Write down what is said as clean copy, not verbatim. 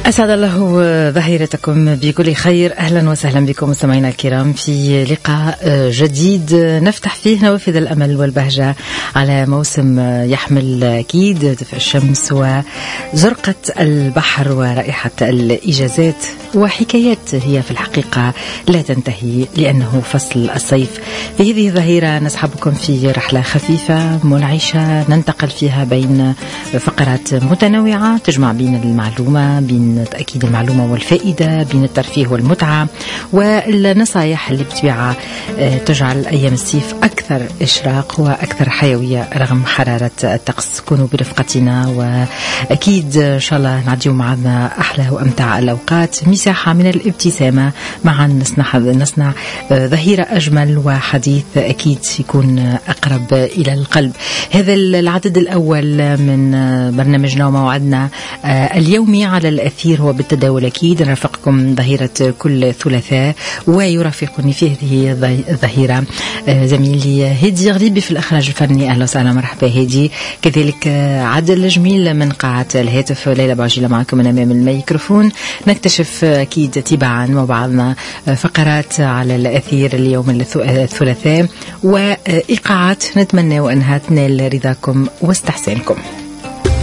أسعد الله ظهيرتكم بكل خير. أهلا وسهلا بكم مستمعينا الكرام في لقاء جديد نفتح فيه نوافذ الأمل والبهجة على موسم يحمل أكيد دفء الشمس وزرقة البحر ورائحة الإجازات وحكايات هي في الحقيقة لا تنتهي لأنه فصل الصيف. في هذه الظهيرة نسحبكم في رحلة خفيفة منعشة ننتقل فيها بين فقرات متنوعة تجمع بين المعلومة بين أكيد المعلومة والفائدة بين الترفيه والمتعة والنصائح اللي بتبيعها تجعل أيام الصيف أكثر إشراق وأكثر حيوية رغم حرارة الطقس. كونوا برفقتنا وأكيد إن شاء الله نعديو معنا أحلى وأمتع الأوقات. مساحة من الابتسامة معا نصنع ظهيرة أجمل وحديث أكيد يكون أقرب إلى القلب. هذا العدد الأول من برنامجنا وموعدنا اليومي على الأثير هو بالتداول أكيد. نرافقكم ظهيرة كل ثلاثاء ويرافقني في هذه الظهيرة زميلي هدي غريبي في الإخراج الفني. أهلا وسهلا مرحبا هدي. كذلك عدل جميل من قاعة الهاتف. ليلى بعجلة معكم من أمام الميكروفون. نكتشف أكيد تباعا مع بعضنا فقرات على الأثير اليوم الثلاثاء وإيقاعات نتمنى وأنها تنال رضاكم واستحسانكم.